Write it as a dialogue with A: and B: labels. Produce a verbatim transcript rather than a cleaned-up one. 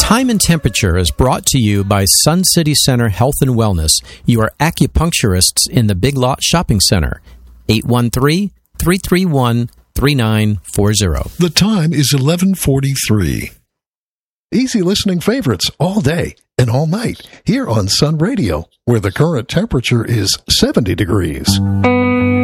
A: Time and Temperature is brought to you by Sun City Center Health and Wellness, your acupuncturists in the Big Lot Shopping Center. eight one three, three three one, three nine four zero.
B: The time is eleven forty-three. Easy listening favorites all day and all night here on Sun Radio, where the current temperature is seventy degrees.